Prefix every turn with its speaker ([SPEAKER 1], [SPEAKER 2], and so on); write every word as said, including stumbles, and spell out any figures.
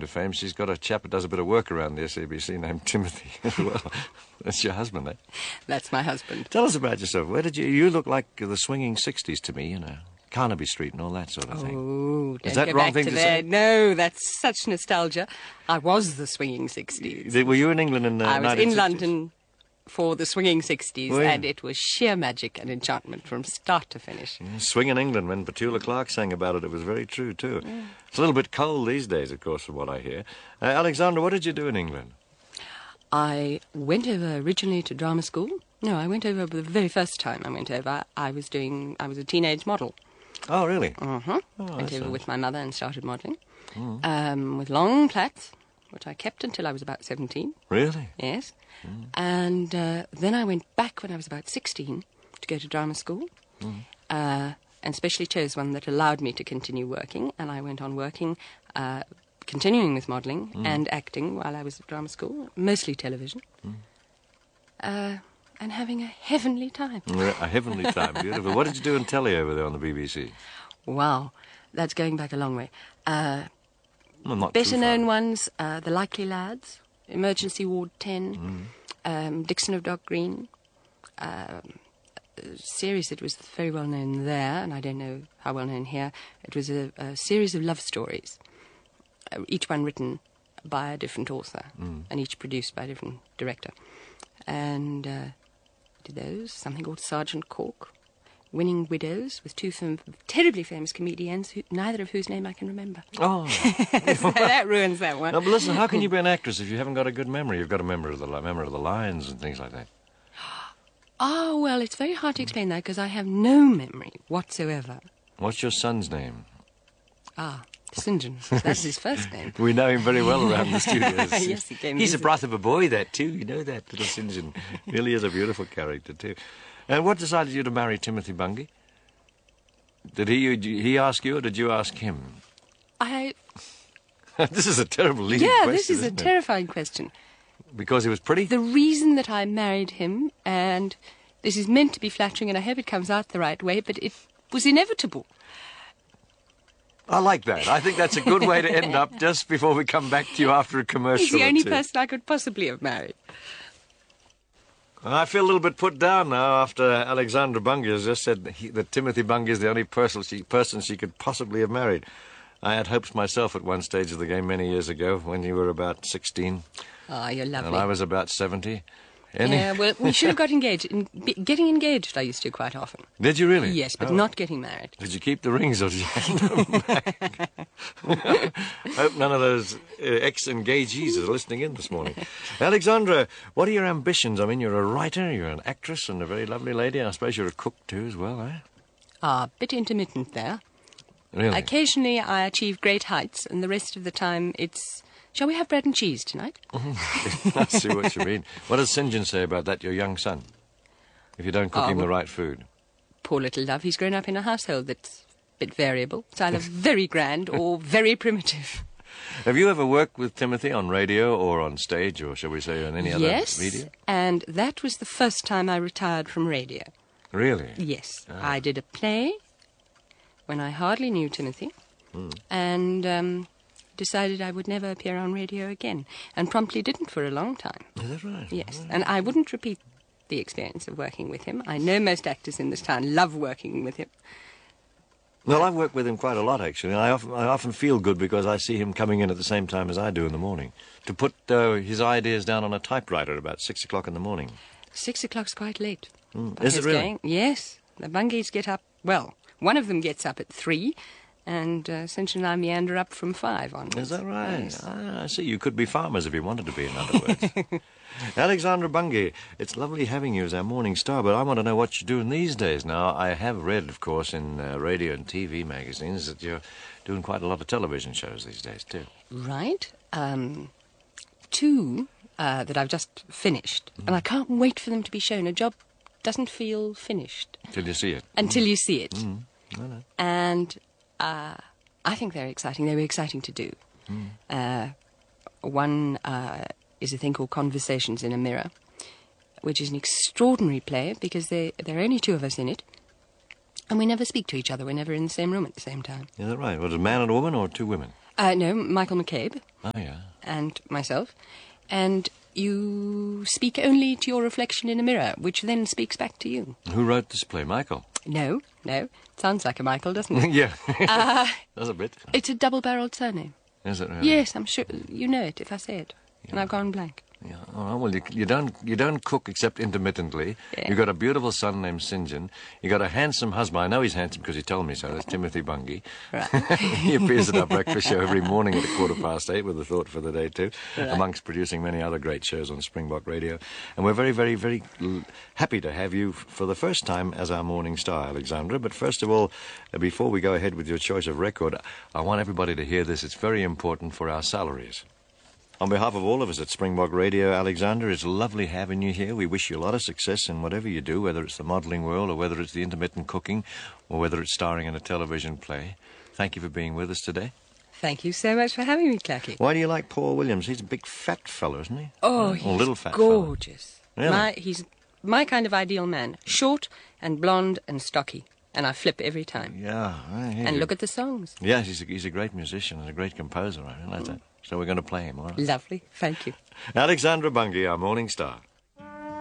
[SPEAKER 1] to fame. She's got a chap that does a bit of work around the S A B C named Timothy as well. That's your husband, eh?
[SPEAKER 2] That's my husband.
[SPEAKER 1] Tell us about yourself. Where did you... You look like the swinging sixties to me, you know. Carnaby Street and all that sort of thing.
[SPEAKER 2] Oh, don't
[SPEAKER 1] Is that
[SPEAKER 2] go
[SPEAKER 1] wrong
[SPEAKER 2] back
[SPEAKER 1] thing
[SPEAKER 2] to
[SPEAKER 1] to
[SPEAKER 2] that.
[SPEAKER 1] say?
[SPEAKER 2] No, that's such nostalgia. I was the swinging sixties.
[SPEAKER 1] Were you in England in the
[SPEAKER 2] I was in
[SPEAKER 1] nineteen sixties?
[SPEAKER 2] London for the swinging sixties,
[SPEAKER 1] Were you?
[SPEAKER 2] and it was sheer magic and enchantment from start to finish.
[SPEAKER 1] Yeah, swing in England. When Petula Clark sang about it, it was very true, too. Mm. It's a little bit cold these days, of course, from what I hear. Uh, Alexandra, what did you do in England?
[SPEAKER 2] I went over originally to drama school. No, I went over the very first time I went over. I was doing, I was a teenage model.
[SPEAKER 1] Oh, really?
[SPEAKER 2] Uh-huh.
[SPEAKER 1] Oh,
[SPEAKER 2] went over
[SPEAKER 1] a...
[SPEAKER 2] with my mother and started modelling.
[SPEAKER 1] Mm.
[SPEAKER 2] Um, with long plaits, which I kept until I was about seventeen.
[SPEAKER 1] Really?
[SPEAKER 2] Yes.
[SPEAKER 1] Mm.
[SPEAKER 2] And uh, then I went back when I was about sixteen to go to drama school, mm. uh, and specially chose one that allowed me to continue working. And I went on working, uh, continuing with modelling mm. and acting while I was at drama school, mostly television, mm. uh, and having a heavenly time.
[SPEAKER 1] A heavenly time, beautiful. What did you do in telly over there on the B B C?
[SPEAKER 2] Wow, that's going back a long way. Uh,
[SPEAKER 1] well, not
[SPEAKER 2] better
[SPEAKER 1] too
[SPEAKER 2] known
[SPEAKER 1] far.
[SPEAKER 2] ones, uh, The Likely Lads, Emergency Ward ten, mm. um, Dixon of Dock Green, um, a series that was very well known there, and I don't know how well known here. It was a, a series of love stories, uh, each one written by a different author, mm. and each produced by a different director. And uh, did those, something called Sergeant Cork, Winning Widows, with two fam- terribly famous comedians, who, neither of whose name I can remember.
[SPEAKER 1] Oh.
[SPEAKER 2] So that ruins that one.
[SPEAKER 1] No, but listen, how can you be an actress if you haven't got a good memory? You've got to remember the, remember the lines and things like that.
[SPEAKER 2] Oh, well, it's very hard to explain that because I have no memory whatsoever.
[SPEAKER 1] What's your son's name?
[SPEAKER 2] Ah, Saint John. That's his first name.
[SPEAKER 1] We know him very well around the studios.
[SPEAKER 2] Yes, he came.
[SPEAKER 1] He's a breath of a boy, that too. You know that, little Saint John. Really is a beautiful character, too. And what decided you to marry Timothy Bungay? Did he he ask you, or did you ask him?
[SPEAKER 2] I...
[SPEAKER 1] This is a terrible leading
[SPEAKER 2] yeah,
[SPEAKER 1] question,
[SPEAKER 2] this is a
[SPEAKER 1] isn't it?
[SPEAKER 2] terrifying question.
[SPEAKER 1] Because he was pretty?
[SPEAKER 2] The reason that I married him, and this is meant to be flattering, and I hope it comes out the right way, but it was inevitable.
[SPEAKER 1] I like that. I think that's a good way to end up just before we come back to you after a commercial.
[SPEAKER 2] He's the
[SPEAKER 1] or
[SPEAKER 2] only
[SPEAKER 1] two.
[SPEAKER 2] person I could possibly have married.
[SPEAKER 1] I feel a little bit put down now after Alexandra Bungay has just said he, that Timothy Bungay is the only person she, person she could possibly have married. I had hopes myself at one stage of the game many years ago when you were about sixteen.
[SPEAKER 2] Ah, oh, you're lovely.
[SPEAKER 1] And I was about seventy. Any...
[SPEAKER 2] Yeah, well, we should have got engaged. In, be, getting engaged I used to quite often.
[SPEAKER 1] Did you really?
[SPEAKER 2] Yes, but
[SPEAKER 1] oh.
[SPEAKER 2] not getting married.
[SPEAKER 1] Did you keep the rings or did you hand them back? Hope none of those uh, ex-engagees are listening in this morning. Alexandra, what are your ambitions? I mean, you're a writer, you're an actress and a very lovely lady. I suppose you're a cook too as well, eh?
[SPEAKER 2] Ah, a bit intermittent there.
[SPEAKER 1] Really?
[SPEAKER 2] Occasionally I achieve great heights, and the rest of the time it's... Shall we have bread and cheese tonight?
[SPEAKER 1] I see what you mean. What does Saint John say about that, your young son? If you don't cook
[SPEAKER 2] oh,
[SPEAKER 1] him
[SPEAKER 2] well,
[SPEAKER 1] the right food.
[SPEAKER 2] Poor little love. He's grown up in a household that's a bit variable. It's either very grand or very primitive.
[SPEAKER 1] Have you ever worked with Timothy on radio or on stage, or shall we say on any other
[SPEAKER 2] yes,
[SPEAKER 1] media?
[SPEAKER 2] Yes, and that was the first time I retired from radio.
[SPEAKER 1] Really?
[SPEAKER 2] Yes.
[SPEAKER 1] Ah.
[SPEAKER 2] I did a play when I hardly knew Timothy, mm. and... Um, decided I would never appear on radio again, and promptly didn't for a long time.
[SPEAKER 1] Is that right?
[SPEAKER 2] Yes,
[SPEAKER 1] Oh.
[SPEAKER 2] and I wouldn't repeat the experience of working with him. I know most actors in this town love working with him.
[SPEAKER 1] Well, I've worked with him quite a lot, actually. I often, I often feel good because I see him coming in at the same time as I do in the morning to put uh, his ideas down on a typewriter at about six o'clock in the morning.
[SPEAKER 2] Six o'clock's quite late.
[SPEAKER 1] Mm. Is it really?
[SPEAKER 2] Going. Yes. The Bungays get up, well, one of them gets up at three, and uh, Saint and I meander up from five on.
[SPEAKER 1] Is that right?
[SPEAKER 2] Yes.
[SPEAKER 1] Ah, I see. You could be farmers if you wanted to be, in other words. Alexandra Bungay, it's lovely having you as our morning star, but I want to know what you're doing these days. Now, I have read, of course, in uh, radio and T V magazines that you're doing quite a lot of television shows these days, too.
[SPEAKER 2] Right. Um, two uh, that I've just finished, mm. and I can't wait for them to be shown. A job doesn't feel finished.
[SPEAKER 1] Till you see it.
[SPEAKER 2] Until
[SPEAKER 1] mm.
[SPEAKER 2] you see it.
[SPEAKER 1] Mm. I know.
[SPEAKER 2] And... Uh, I think they're exciting. They were exciting to do. Mm. Uh, one uh, is a thing called Conversations in a Mirror, which is an extraordinary play because they, there are only two of us in it, and we never speak to each other. We're never in the same room at the same time.
[SPEAKER 1] Is that right? Was it a man and a woman or two women?
[SPEAKER 2] Uh, no, Michael McCabe.
[SPEAKER 1] Oh, yeah.
[SPEAKER 2] And myself. And you speak only to your reflection in a mirror, which then speaks back to you.
[SPEAKER 1] Who wrote this play, Michael?
[SPEAKER 2] No, no. Sounds like a Michael, doesn't it?
[SPEAKER 1] Yeah.
[SPEAKER 2] Uh,
[SPEAKER 1] Does a bit.
[SPEAKER 2] It's a double-barrelled surname.
[SPEAKER 1] Is it really?
[SPEAKER 2] Yes, I'm sure you know it if I say it. And I've gone blank.
[SPEAKER 1] Yeah. Oh, well, you, you don't you don't cook except intermittently.
[SPEAKER 2] Yeah.
[SPEAKER 1] You've got a beautiful son named St John. You've got a handsome husband. I know he's handsome because he told me so. That's Timothy Bungay.
[SPEAKER 2] Right.
[SPEAKER 1] He appears at our breakfast show every morning at a quarter past eight with a thought for the day too,
[SPEAKER 2] Right.
[SPEAKER 1] amongst producing many other great shows on Springbok Radio. And we're very, very, very l- happy to have you f- for the first time as our morning star, Alexandra. But first of all, uh, before we go ahead with your choice of record, I want everybody to hear this. It's very important for our salaries. On behalf of all of us at Springbok Radio, Alexandra, it's lovely having you here. We wish you a lot of success in whatever you do, whether it's the modelling world or whether it's the intermittent cooking or whether it's starring in a television play. Thank you for being with us today.
[SPEAKER 2] Thank you so much for having me, Clacky.
[SPEAKER 1] Why do you like Paul Williams? He's a big fat fellow, isn't he?
[SPEAKER 2] Oh,
[SPEAKER 1] Or
[SPEAKER 2] he's
[SPEAKER 1] little fat fellow.
[SPEAKER 2] gorgeous.
[SPEAKER 1] Really?
[SPEAKER 2] My, he's my kind of ideal man. Short and blonde and stocky. And I flip every time.
[SPEAKER 1] Yeah. I hear
[SPEAKER 2] And
[SPEAKER 1] you.
[SPEAKER 2] look at the songs.
[SPEAKER 1] Yes, he's a, he's a great musician and a great composer. I realise that. So we're going to play him, all right?
[SPEAKER 2] Lovely. Thank you.
[SPEAKER 1] Alexandra Bungay, our morning star.